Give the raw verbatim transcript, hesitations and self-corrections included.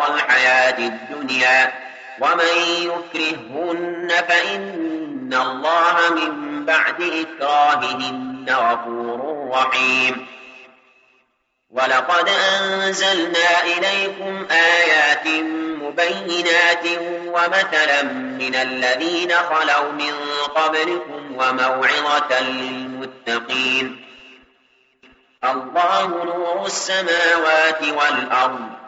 الحياة الدنيا ومن يكرههن فإن الله من بعد إكراههن غفور رحيم. ولقد أنزلنا إليكم آيات مبينات ومثلا من الذين خلوا من قبلكم وموعظة للمتقين. الله نور السماوات والأرض